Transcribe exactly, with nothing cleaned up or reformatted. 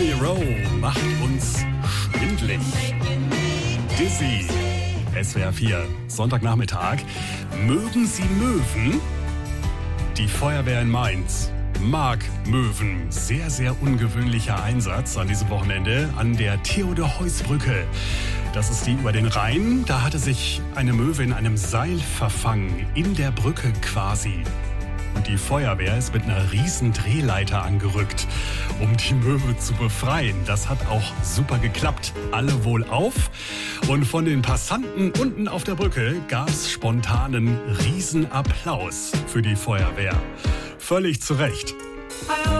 Tommy Rowe macht uns schwindlig. Dizzy. S W R vier, Sonntagnachmittag. Mögen Sie Möwen? Die Feuerwehr in Mainz mag Möwen. Sehr, sehr ungewöhnlicher Einsatz an diesem Wochenende an der Theodor-Heuss-Brücke. Das ist die über den Rhein. Da hatte sich eine Möwe in einem Seil verfangen, in der Brücke quasi. Und die Feuerwehr ist mit einer riesen Drehleiter angerückt, um die Möwe zu befreien. Das hat auch super geklappt. Alle wohlauf. Und von den Passanten unten auf der Brücke gab es spontanen Riesenapplaus für die Feuerwehr. Völlig zu Recht.